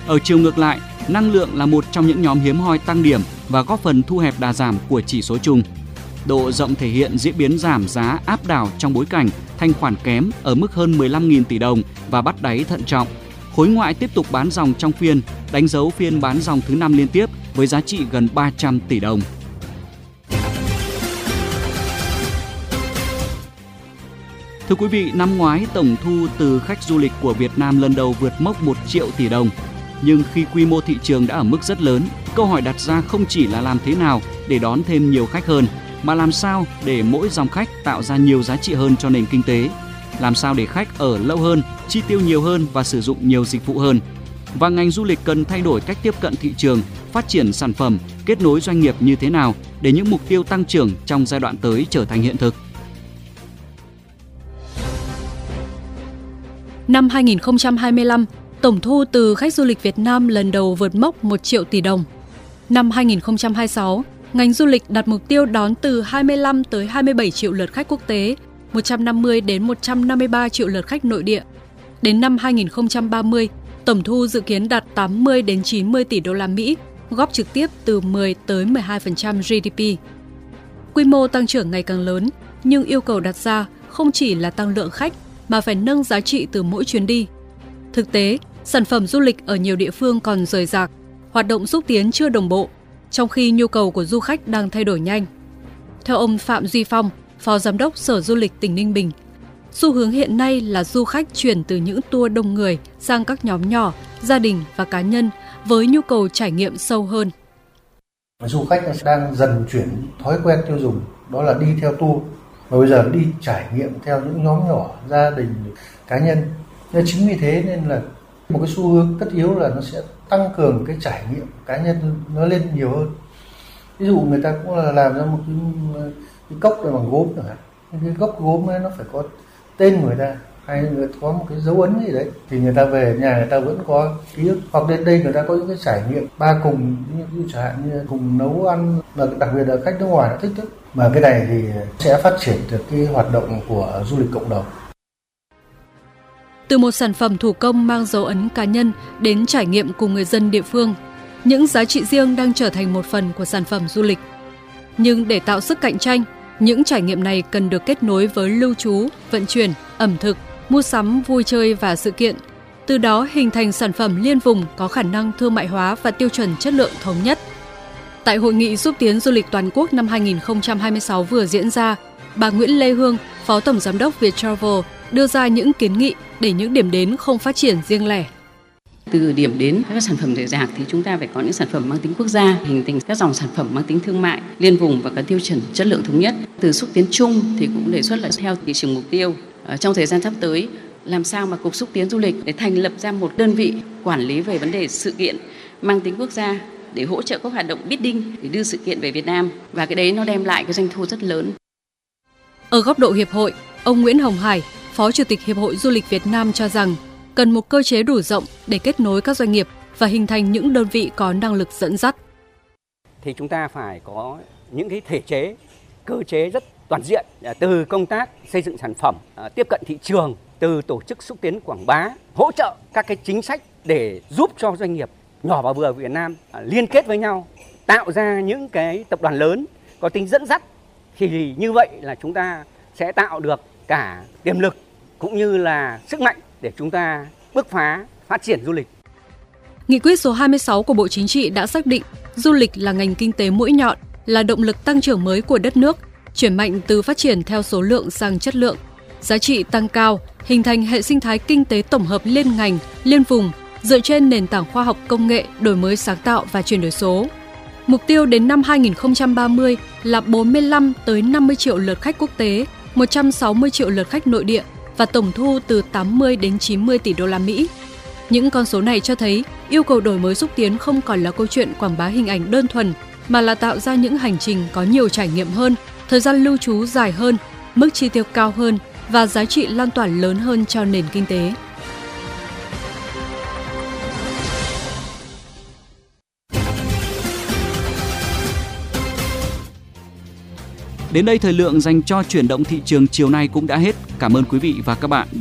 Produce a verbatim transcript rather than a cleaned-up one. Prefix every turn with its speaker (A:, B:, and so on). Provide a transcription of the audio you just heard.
A: Ở chiều ngược lại, năng lượng là một trong những nhóm hiếm hoi tăng điểm và góp phần thu hẹp đà giảm của chỉ số chung. Độ rộng thể hiện diễn biến giảm giá áp đảo trong bối cảnh thanh khoản kém ở mức hơn mười lăm nghìn tỷ đồng và bắt đáy thận trọng. Khối ngoại tiếp tục bán dòng trong phiên, đánh dấu phiên bán dòng thứ năm liên tiếp với giá trị gần ba trăm tỷ đồng. Thưa quý vị, năm ngoái tổng thu từ khách du lịch của Việt Nam lần đầu vượt mốc một triệu tỷ đồng. Nhưng khi quy mô thị trường đã ở mức rất lớn, câu hỏi đặt ra không chỉ là làm thế nào để đón thêm nhiều khách hơn, mà làm sao để mỗi dòng khách tạo ra nhiều giá trị hơn cho nền kinh tế. Làm sao để khách ở lâu hơn, chi tiêu nhiều hơn và sử dụng nhiều dịch vụ hơn. Và ngành du lịch cần thay đổi cách tiếp cận thị trường, phát triển sản phẩm, kết nối doanh nghiệp như thế nào để những mục tiêu tăng trưởng trong giai đoạn tới trở thành hiện thực.
B: Năm hai nghìn không trăm hai mươi lăm, tổng thu từ khách du lịch Việt Nam lần đầu vượt mốc một triệu tỷ đồng. Năm hai nghìn không trăm hai mươi sáu, ngành du lịch đặt mục tiêu đón từ hai mươi lăm tới hai mươi bảy triệu lượt khách quốc tế, một trăm năm mươi đến một trăm năm mươi ba triệu lượt khách nội địa. Đến năm hai nghìn không trăm ba mươi, tổng thu dự kiến đạt tám mươi đến chín mươi tỷ đô la Mỹ, góp trực tiếp từ mười tới mười hai phần trăm giê đê pê. Quy mô tăng trưởng ngày càng lớn, nhưng yêu cầu đặt ra không chỉ là tăng lượng khách mà phải nâng giá trị từ mỗi chuyến đi. Thực tế, sản phẩm du lịch ở nhiều địa phương còn rời rạc, hoạt động xúc tiến chưa đồng bộ, trong khi nhu cầu của du khách đang thay đổi nhanh. Theo ông Phạm Duy Phong, Phó Giám đốc Sở Du lịch tỉnh Ninh Bình, xu hướng hiện nay là du khách chuyển từ những tour đông người sang các nhóm nhỏ, gia đình và cá nhân với nhu cầu trải nghiệm sâu hơn.
C: Du khách đang dần chuyển thói quen tiêu dùng, đó là đi theo tour. Và bây giờ đi trải nghiệm theo những nhóm nhỏ, gia đình, cá nhân. Nên chính vì thế nên là một cái xu hướng tất yếu là nó sẽ tăng cường cái trải nghiệm cá nhân nó lên nhiều hơn. Ví dụ người ta cũng là làm ra một cái, cái cốc bằng gốm chẳng hạn. Cái gốc gốm ấy nó phải có tên người ta hay người có một cái dấu ấn gì đấy thì người ta về nhà người ta vẫn có ký ức. Hoặc đến đây người ta có những cái trải nghiệm ba cùng, như chẳng hạn như cùng nấu ăn, và đặc biệt là khách nước ngoài nó thích thức. Mà cái này thì sẽ phát triển được cái hoạt động của du lịch cộng đồng.
B: Từ một sản phẩm thủ công mang dấu ấn cá nhân đến trải nghiệm cùng người dân địa phương, những giá trị riêng đang trở thành một phần của sản phẩm du lịch. Nhưng để tạo sức cạnh tranh, những trải nghiệm này cần được kết nối với lưu trú, vận chuyển, ẩm thực, mua sắm, vui chơi và sự kiện. Từ đó hình thành sản phẩm liên vùng có khả năng thương mại hóa và tiêu chuẩn chất lượng thống nhất. Tại Hội nghị xúc tiến du lịch toàn quốc năm hai nghìn không trăm hai mươi sáu vừa diễn ra, bà Nguyễn Lê Hương, Phó Tổng Giám đốc Viettravel, đưa ra những kiến nghị để những điểm đến không phát triển riêng lẻ.
D: Từ điểm đến các sản phẩm rời rạc thì chúng ta phải có những sản phẩm mang tính quốc gia, hình thành các dòng sản phẩm mang tính thương mại, liên vùng và có tiêu chuẩn chất lượng thống nhất. Từ xúc tiến chung thì cũng đề xuất là theo thị trường mục tiêu. Trong thời gian sắp tới, làm sao mà Cục Xúc tiến Du lịch để thành lập ra một đơn vị quản lý về vấn đề sự kiện mang tính quốc gia để hỗ trợ các hoạt động bidding để đưa sự kiện về Việt Nam, và cái đấy nó đem lại cái doanh thu rất lớn.
B: Ở góc độ hiệp hội, ông Nguyễn Hồng Hải, Phó Chủ tịch Hiệp hội Du lịch Việt Nam cho rằng cần một cơ chế đủ rộng để kết nối các doanh nghiệp và hình thành những đơn vị có năng lực dẫn dắt.
E: Thì chúng ta phải có những cái thể chế, cơ chế rất toàn diện, từ công tác xây dựng sản phẩm, tiếp cận thị trường, từ tổ chức xúc tiến quảng bá, hỗ trợ các cái chính sách để giúp cho doanh nghiệp nhỏ và vừa Việt Nam liên kết với nhau, tạo ra những cái tập đoàn lớn có tính dẫn dắt. Thì như vậy là chúng ta sẽ tạo được cả tiềm lực cũng như là sức mạnh để chúng ta bứt phá phát triển du lịch.
B: Nghị quyết số hai mươi sáu của Bộ Chính trị đã xác định du lịch là ngành kinh tế mũi nhọn, là động lực tăng trưởng mới của đất nước, chuyển mạnh từ phát triển theo số lượng sang chất lượng, giá trị tăng cao, hình thành hệ sinh thái kinh tế tổng hợp liên ngành, liên vùng, dựa trên nền tảng khoa học công nghệ, đổi mới sáng tạo và chuyển đổi số. Mục tiêu đến năm hai nghìn không trăm ba mươi là bốn mươi lăm tới năm mươi triệu lượt khách quốc tế, một trăm sáu mươi triệu lượt khách nội địa và tổng thu từ tám mươi đến chín mươi tỷ đô la Mỹ. Những con số này cho thấy yêu cầu đổi mới xúc tiến không còn là câu chuyện quảng bá hình ảnh đơn thuần, mà là tạo ra những hành trình có nhiều trải nghiệm hơn, thời gian lưu trú dài hơn, mức chi tiêu cao hơn và giá trị lan tỏa lớn hơn cho nền kinh tế.
A: Đến đây thời lượng dành cho chuyển động thị trường chiều nay cũng đã hết. Cảm ơn quý vị và các bạn